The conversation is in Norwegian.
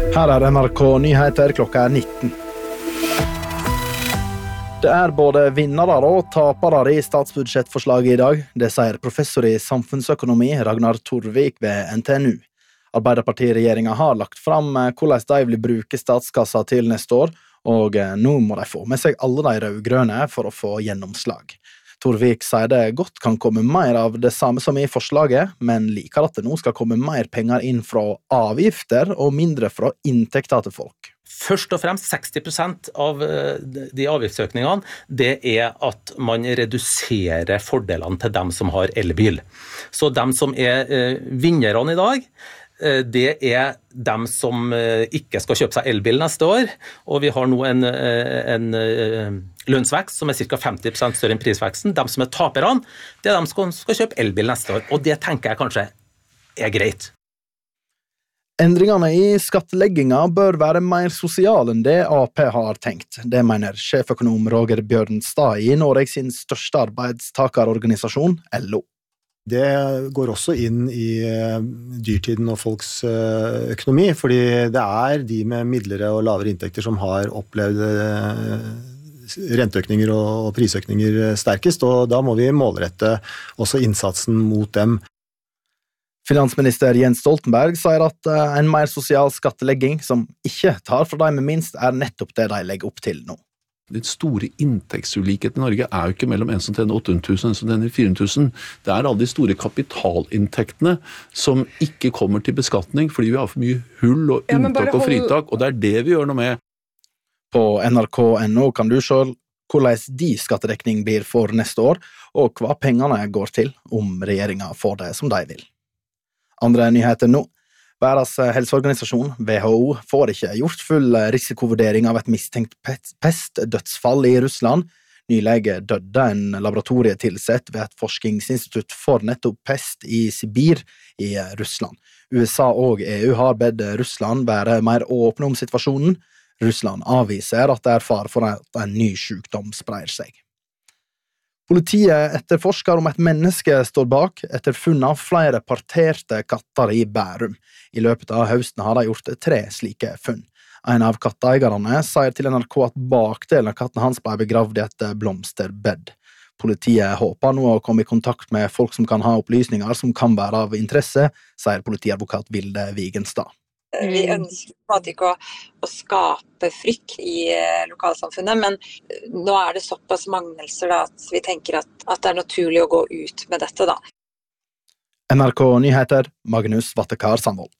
Her NRK Nyheter, klokka 19. Det både vinnere og tapere i statsbudsjettforslaget i dag. Det sier professor i samfunnsøkonomi Ragnar Torvik ved NTNU. Arbeiderpartiregjeringen har lagt fram hvordan de vil bruke statskassa til neste år, og nå må de få med seg alle de rødgrønne for å få gjennomslag. Torvik sier det godt kan komme mer av det samme som i forslaget, men liker at det nå skal komme mer penger inn fra avgifter og mindre fra inntekter til folk. Først og fremst 60% av de avgiftsøkningene, det at man reduserer fordelene til dem som har elbil. Så dem som vinnerne i dag, det dem som ikke skal kjøpe seg elbil neste år, og vi har nå en lønnsvekst som ca. 50% større enn prisveksten. De som taperne, det dem som skal kjøpe elbil neste år, og det tenker jeg kanskje greit. Endringene i skattelegginga bør være mer sosiale enn det AP har tenkt. Det mener sjeføkonom Roger Bjørnstad i Norges største arbeidstakerorganisasjon, LO. Det går også inn i dyrtiden og folks økonomi, fordi det de med midlere og lavere inntekter som har opplevd renteøkninger og prisøkninger sterkest, og da må vi målrette også innsatsen mot dem. Finansminister Jens Stoltenberg sier at en mer sosial skattelegging som ikke tar fra de med minst nettopp det de legger opp til nå. Den store inntektsulikheten i Norge jo ikke mellom en som tjener 800 000 og en som tjener 400 000. Det alle de store kapitalinntektene som ikke kommer til beskatning fordi vi har for mye hull og unntak og fritak, og det det vi gjør noe med. På nrk.no kan du se hvordan de skattedekning blir for neste år, og hva pengene går til om regjeringen får det som de vil. Andre nyheter nå. Verdens helseorganisasjon, WHO, får ikke gjort full risikovurdering av et mistenkt pestdødsfall i Russland. Nylig døde en laboratorietilsett ved et forskningsinstitutt for nettopp pest i Sibir i Russland. USA og EU har bedt Russland være mer åpne om situasjonen. Russland avviser at det fare for at en ny sykdom sprer seg. Politiet etterforsker om et menneske står bak etter funn av flere parterte katter i Bærum. I løpet av høsten har de gjort 3 slike funn. En av katteeierne sier til NRK at bakdelen av katten hans ble begravd i et blomsterbed. Politiet håper nå å komme i kontakt med folk som kan ha opplysninger som kan være av interesse, sier politiadvokat Vilde Vigenstad. Vi ønsker ikke å skape frykt i lokalsamfunnet, men nå det såpass mangelser at vi tenker at det naturlig å gå ut med dette da. NRK Nyheter, Magnus Vattekar Sandvold.